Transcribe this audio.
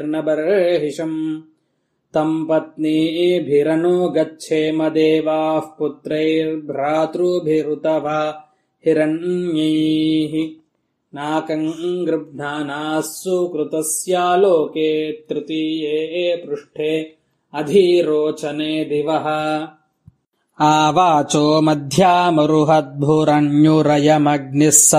बर्हिषम् तम् पत्नीभिरनु गच्छेम देवाः पुत्रैर्भ्रातृभिरुतवा हिरण्यैः नाकम् गृह्णानाः सुकृतस्यालोके तृतीये पृष्ठे अधीरोचने दिवः आवाचो मध्यामरुहद्भुरण्युरयमग्निः